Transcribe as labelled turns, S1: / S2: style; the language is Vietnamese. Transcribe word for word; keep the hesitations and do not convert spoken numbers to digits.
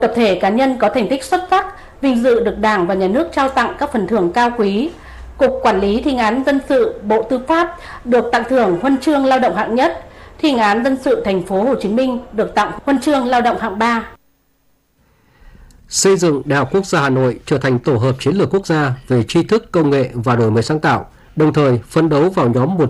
S1: Tập thể cá nhân có thành tích xuất sắc, vinh dự được Đảng và Nhà nước trao tặng các phần thưởng cao quý. Cục Quản lý Thi hành án dân sự Bộ Tư pháp được tặng thưởng huân chương lao động hạng nhất. Thi hành án dân sự thành phố Hồ Chí Minh được tặng huân chương lao động hạng ba.
S2: Xây dựng Đại học Quốc gia Hà Nội trở thành tổ hợp chiến lược quốc gia về tri thức, công nghệ và đổi mới sáng tạo, đồng thời phấn đấu vào nhóm một